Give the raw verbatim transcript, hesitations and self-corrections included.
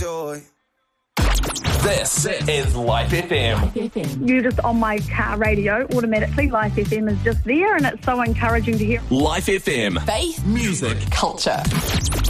joy. This is Life F M. You're just on my car radio automatically. Life F M is just there, and it's so encouraging to hear. Life F M. Faith, music, culture.